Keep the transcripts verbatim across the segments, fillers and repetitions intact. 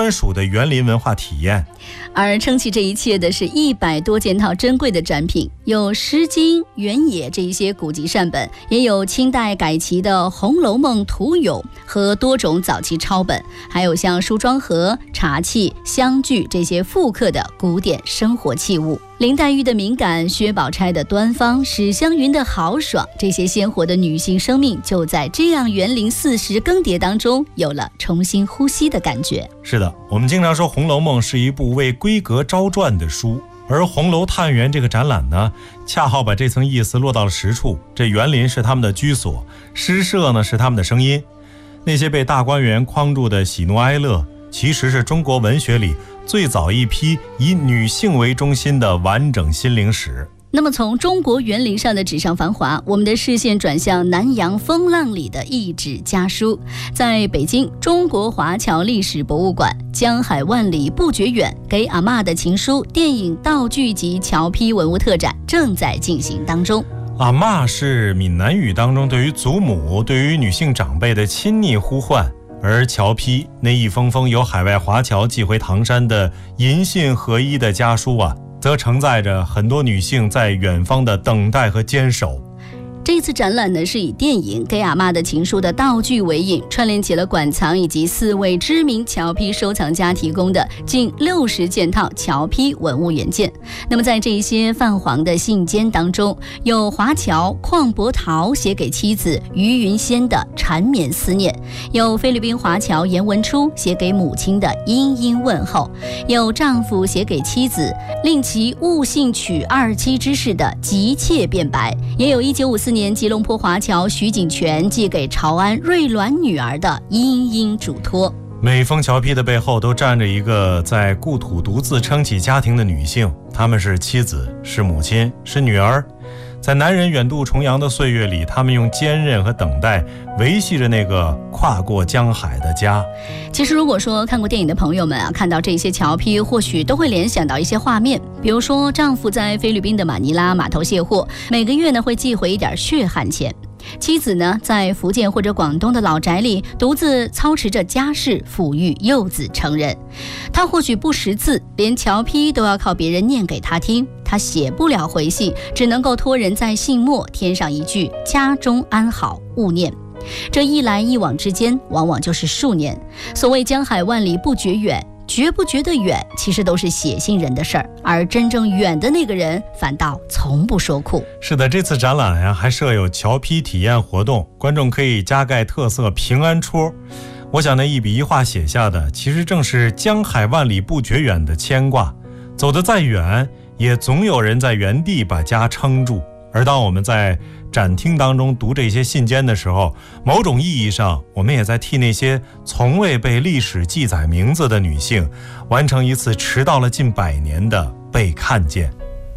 专属的园林文化体验。 而撑起这一切的是一百多件套珍贵的展品，有《诗经》《原野》这一些古籍善本，也有清代改齐的《红楼梦》图咏和多种早期抄本，还有像梳妆盒、茶器、香具这些复刻的古典生活器物。林黛玉的敏感，薛宝钗的端方，史湘云的豪爽，这些鲜活的女性生命就在这样园林四时更迭当中有了重新呼吸的感觉。 是的，我们经常说《红楼梦》是一部为闺阁招传的书，而红楼探园这个展览呢，恰好把这层意思落到了实处。这园林是他们的居所，诗社呢是他们的声音，那些被大观园框住的喜怒哀乐，其实是中国文学里最早一批以女性为中心的完整心灵史。 那么从中国园林上的纸上繁华，我们的视线转向南洋风浪里的一纸家书。在北京中国华侨历史博物馆，江海万里不觉远，给阿嬷的情书电影道具及侨批文物特展正在进行当中。 阿嬷是闽南语当中对于祖母、对于女性长辈的亲昵呼唤，而侨批那一封封由海外华侨寄回唐山的银信合一的家书啊，则承载着很多女性在远方的等待和坚守。 这次展览呢，是以电影《给阿嬷的情书》的道具为引，串联起了馆藏以及四位知名侨批收藏家提供的近六十件套侨批文物原件。那么在这些泛黄的信笺当中，有华侨邝伯桃写给妻子于云仙的缠绵思念，有菲律宾华侨严文初写给母亲的殷殷问候，有丈夫写给妻子令其误信娶二妻之事的急切辩白，也有一九五四年吉隆坡华侨徐景全寄给潮安瑞銮女儿的殷殷嘱托。 每封侨批的背后都站着一个在故土独自撑起家庭的女性，她们是妻子，是母亲，是女儿。在男人远渡重洋的岁月里，他们用坚韧和等待维系着那个跨过江海的家。 其实如果说看过电影的朋友们啊，看到这些侨批或许都会联想到一些画面，比如说丈夫在菲律宾的马尼拉码头卸货，每个月呢会寄回一点血汗钱，妻子呢在福建或者广东的老宅里独自操持着家事，抚育幼子成人。她或许不识字，连侨批都要靠别人念给她听，她写不了回信，只能够托人在信末添上一句家中安好勿念。这一来一往之间往往就是数年。所谓江海万里不觉远，觉不觉得远其实都是写信人的事儿，而真正远的那个人反倒从不说苦。 是的，这次展览呀、啊、还设有侨批体验活动，观众可以加盖特色平安戳。我想那一笔一画写下的其实正是江海万里不觉远的牵挂，走得再远也总有人在原地把家撑住。而当我们在展厅当中读这些信笺的时候，某种意义上我们也在替那些从未被历史记载名字的女性完成一次迟到了近百年的被看见。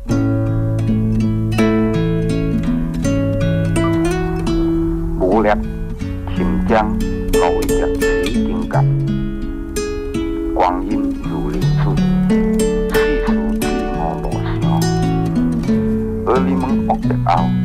无力新疆五十四境界，光阴如流水，世事自我无常。而你们学得后，